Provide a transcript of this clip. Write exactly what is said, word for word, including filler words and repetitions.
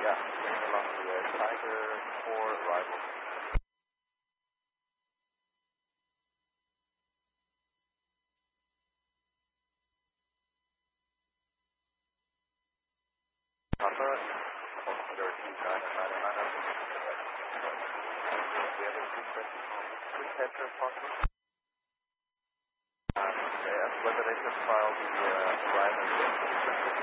Yeah, along the uh, Tiger four arrival. Papa, consider two nine nine nine. We have a two question on quick header parking. And uh, whether they can file the uh, arrival.